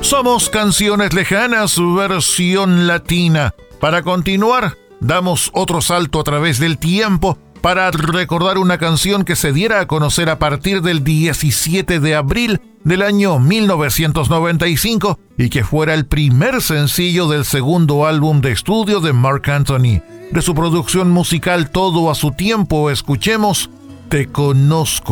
Somos Canciones Lejanas, versión latina. Para continuar, damos otro salto a través del tiempo para recordar una canción que se diera a conocer a partir del 17 de abril del año 1995 y que fuera el primer sencillo del segundo álbum de estudio de Marc Anthony. De su producción musical Todo a su tiempo, escuchemos Te Conozco.